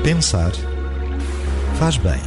Pensar faz bem.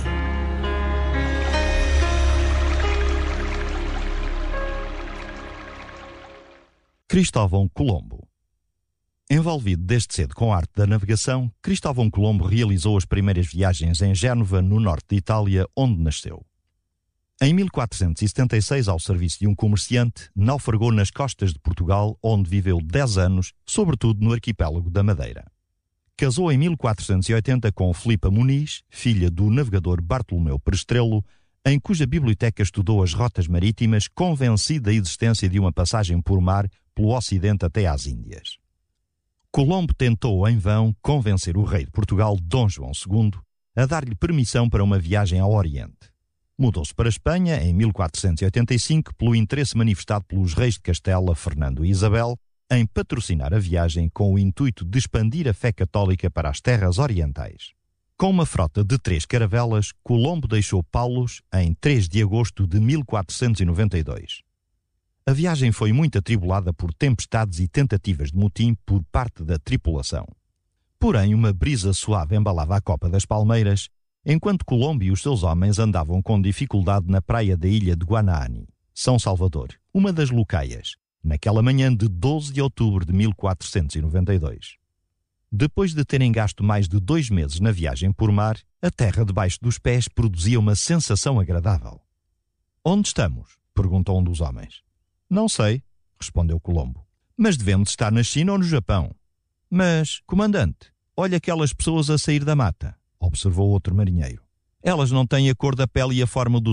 Cristóvão Colombo. Envolvido desde cedo com a arte da navegação, Cristóvão Colombo realizou as primeiras viagens em Génova, no norte de Itália, onde nasceu. Em 1476, ao serviço de um comerciante, naufragou nas costas de Portugal, onde viveu 10 anos, sobretudo no arquipélago da Madeira. Casou em 1480 com Filipa Muniz, filha do navegador Bartolomeu Perestrelo, em cuja biblioteca estudou as rotas marítimas, convencido da existência de uma passagem por mar pelo Ocidente até às Índias. Colombo tentou, em vão, convencer o rei de Portugal, Dom João II, a dar-lhe permissão para uma viagem ao Oriente. Mudou-se para a Espanha, em 1485, pelo interesse manifestado pelos reis de Castela, Fernando e Isabel, em patrocinar a viagem com o intuito de expandir a fé católica para as terras orientais. Com uma frota de 3 caravelas, Colombo deixou Paulos em 3 de agosto de 1492. A viagem foi muito atribulada por tempestades e tentativas de motim por parte da tripulação. Porém, uma brisa suave embalava a copa das palmeiras, enquanto Colombo e os seus homens andavam com dificuldade na praia da ilha de Guanahani, São Salvador, uma das Lucaias, naquela manhã de 12 de outubro de 1492. Depois de terem gasto mais de 2 meses na viagem por mar, a terra debaixo dos pés produzia uma sensação agradável. "Onde estamos?" perguntou um dos homens. "Não sei", respondeu Colombo. "Mas devemos estar na China ou no Japão." "Mas, comandante, olha aquelas pessoas a sair da mata", observou outro marinheiro. "Elas não têm a cor da pele e a forma dos